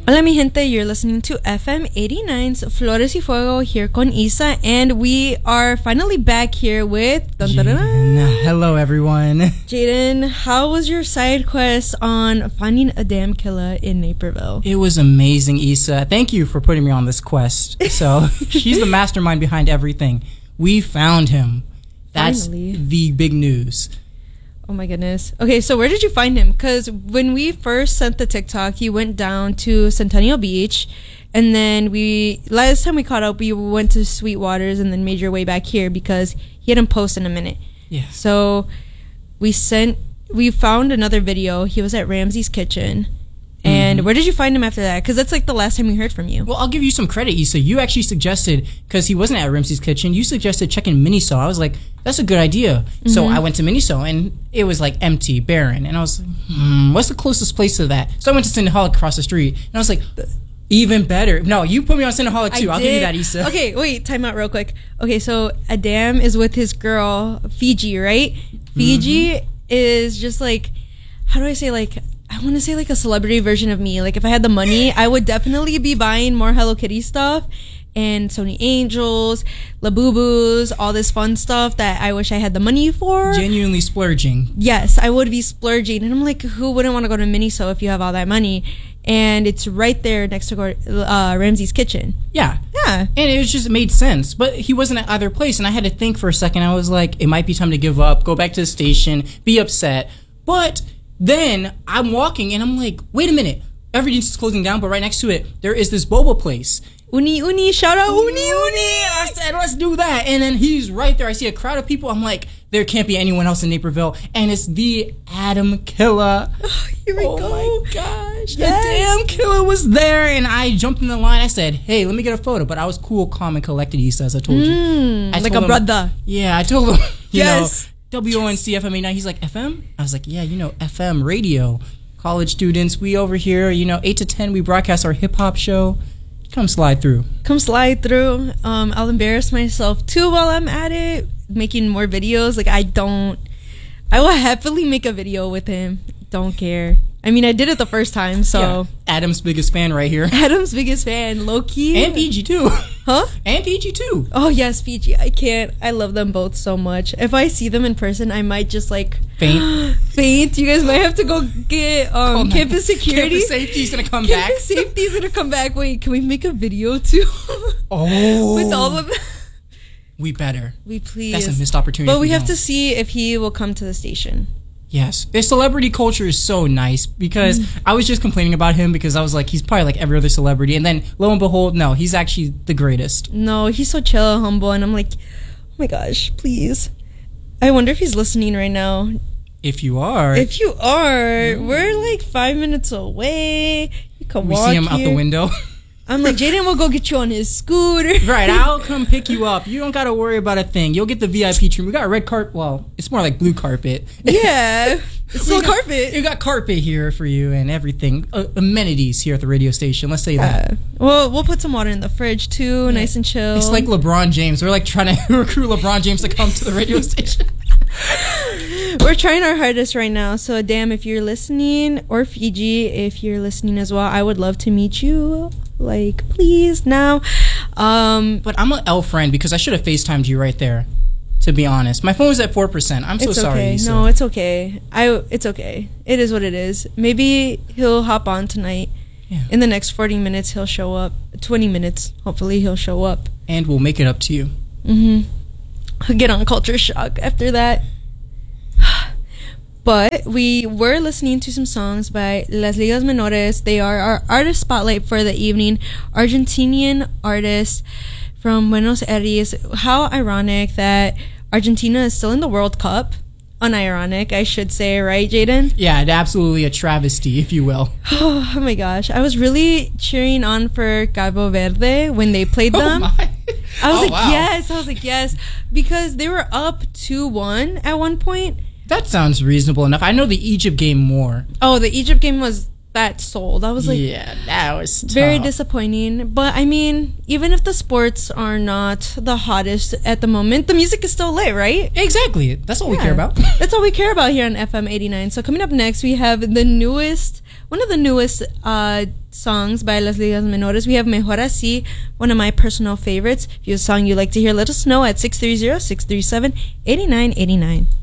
Hola mi gente, you're listening to FM 89's Flores y Fuego here con Isa, and we are finally back here with Jaden. Hello everyone. Jaden, how was your side quest on finding a damn killer in Naperville? It was amazing, Isa. Thank you for putting me on this quest. So she's the mastermind behind everything. We found him. That's Finally. the big news. Oh my goodness. Okay, so where did you find him? Because when we first sent the TikTok, he went down to Centennial Beach, and then last time we caught up, we went to Sweetwaters and then made your way back here because he hadn't posted in a minute. Yeah. So we found another video. He was at Ramsey's Kitchen. And where did you find him after that? Because that's like the last time we heard from you. Well, I'll give you some credit, Issa. You actually suggested, because he wasn't at Ramsey's Kitchen, you suggested checking Miniso. I was like, that's a good idea. So I went to Miniso, and it was like empty, barren. And I was like, what's the closest place to that? So I went to Cinnaholic across the street, and I was like, even better. No, you put me on Cinnaholic too. I'll give you that, Issa. Okay, wait, time out real quick. Okay, so Adam is with his girl, Fiji, right? Fiji is just like, how do I say, like, I want to say like a celebrity version of me. Like if I had the money, I would definitely be buying more Hello Kitty stuff and Sony Angels, Labubus, all this fun stuff that I wish I had the money for. Genuinely splurging. Yes, I would be splurging. And I'm like, who wouldn't want to go to Miniso if you have all that money? And it's right there next to Ramsey's Kitchen. Yeah. Yeah. And it made sense. But he wasn't at either place. And I had to think for a second. I was like, it might be time to give up, go back to the station, be upset. But then I'm walking and I'm like, wait a minute. Everything's closing down, but right next to it, there is this boba place. Uni, shout out Uni. I said, let's do that. And then he's right there. I see a crowd of people. I'm like, there can't be anyone else in Naperville. And it's the Adam Killer. Here we go. Oh my gosh. Yes. The damn killer was there. And I jumped in the line. I said, hey, let me get a photo. But I was cool, calm, and collected, Issa, as I told you. Like a brother. Yeah, I told him, Yes. WONC FM 89. He's like, FM? I was like, yeah, FM radio. College students, we over here, 8 to 10, we broadcast our hip-hop show. Come slide through. I'll embarrass myself too while I'm at it, making more videos. Like, I will happily make a video with him. Don't care. I mean, I did it the first time, so. Yeah. Adam's biggest fan right here. Adam's biggest fan, low-key. And Fiji, too. Huh? And Fiji, too. Oh, yes, Fiji. I can't. I love them both so much. If I see them in person, I might just, like... Faint. You guys might have to go get campus security. Campus safety's gonna come back. Campus safety's gonna come back. Wait, can we make a video, too? Oh. With all of them? We better. We please. That's a missed opportunity. But we have to see if he will come to the station. Yes. Their celebrity culture is so nice because I was just complaining about him because I was like, he's probably like every other celebrity. And then lo and behold, no, he's actually the greatest. No, he's so chill and humble. And I'm like, oh my gosh, please. I wonder if he's listening right now. If you are, we're like 5 minutes away. You can walk we see him out the window. I'm like, Jaden will go get you on his scooter. Right, I'll come pick you up. You don't got to worry about a thing. You'll get the VIP treatment. We got a red carpet. Well, it's more like blue carpet. Yeah, it's still carpet. You got carpet here for you and everything. Amenities here at the radio station. Let's say that. Well, we'll put some water in the fridge too, nice and chill. It's like LeBron James. We're like trying to recruit LeBron James to come to the radio station. We're trying our hardest right now. So, damn, if you're listening, or Fiji, if you're listening as well, I would love to meet you. Like, please, now. But I'm an L friend because I should have FaceTimed you right there, to be honest. My phone was at 4%. I'm so sorry. Okay. No, it's okay. It's okay. It is what it is. Maybe he'll hop on tonight. Yeah. In the next 40 minutes, he'll show up. 20 minutes, hopefully, he'll show up. And we'll make it up to you. I'll get on culture shock after that. But we were listening to some songs by Las Ligas Menores. They are our artist spotlight for the evening. Argentinian artists from Buenos Aires. How ironic that Argentina is still in the World Cup. Unironic, I should say, right, Jaden? Yeah, absolutely a travesty, if you will. Oh my gosh. I was really cheering on for Cabo Verde when they played them. I was like, yes. Because they were up 2-1 at one point. That sounds reasonable enough. I know the Egypt game more. Oh, the Egypt game was that sold. I was like, yeah, that was tough. Very disappointing. But I mean, even if the sports are not the hottest at the moment, the music is still lit, right? Exactly. That's all we care about. That's all we care about here on FM 89. So coming up next, we have the newest one of the newest songs by Las Ligas Menores. We have Mejor Así, one of my personal favorites. If you have a song you'd like to hear, let us know at 630-637-8989.